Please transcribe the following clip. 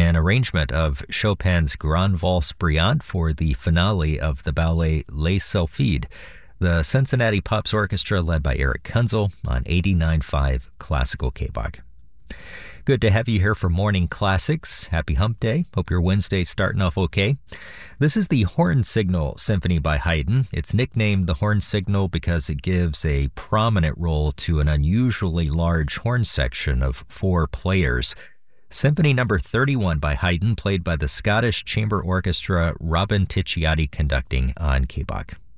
an arrangement of Chopin's Grande Valse Brillante for the finale of the ballet Les Sylphides. The Cincinnati Pops Orchestra, led by Eric Kunzel, on 89.5 Classical KBOG. Good to have you here for Morning Classics. Happy Hump Day. Hope your Wednesday's starting off okay. This is the Horn Signal Symphony by Haydn. It's nicknamed the Horn Signal because it gives a prominent role to an unusually large horn section of 4 players. Symphony number 31 by Haydn, played by the Scottish Chamber Orchestra, Robin Ticciati conducting on KBOG.